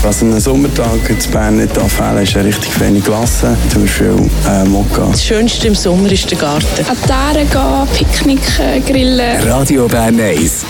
Was einen Sommertag in Bern nicht fehlen ist eine richtig feine Glasse, zum Beispiel Mokka. Das Schönste im Sommer ist der Garten. An die Aare gehen, Picknick grillen. Radio Bern 1